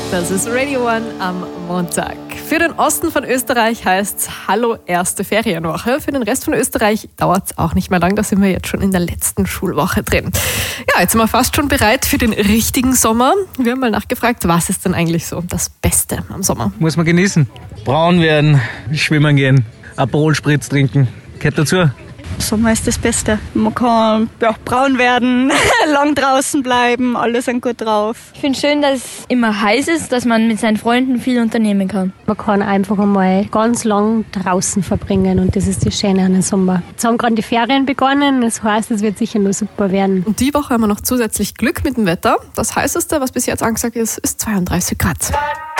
Das ist Radio One am Montag. Für den Osten von Österreich heißt es Hallo erste Ferienwoche. Für den Rest von Österreich dauert es auch nicht mehr lang. Da sind wir jetzt schon in der letzten Schulwoche drin. Ja, jetzt sind wir fast schon bereit für den richtigen Sommer. Wir haben mal nachgefragt, was ist denn eigentlich so das Beste am Sommer? Muss man genießen. Braun werden, schwimmen gehen, Aperol Spritz trinken. Gehört dazu. Sommer ist das Beste. Man kann braun werden, lang draußen bleiben, alle sind gut drauf. Ich finde es schön, dass es immer heiß ist, dass man mit seinen Freunden viel unternehmen kann. Man kann einfach einmal ganz lang draußen verbringen und das ist das Schöne an dem Sommer. Jetzt haben gerade die Ferien begonnen, das heißt, es wird sicher nur super werden. Und die Woche haben wir noch zusätzlich Glück mit dem Wetter. Das heißeste, was bis jetzt angesagt ist, ist 32 Grad.